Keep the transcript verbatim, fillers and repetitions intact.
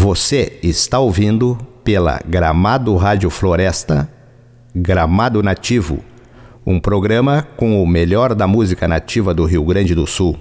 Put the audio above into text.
Você está ouvindo pela Gramado Rádio Floresta, Gramado Nativo, um programa com o melhor da música nativa do Rio Grande do Sul.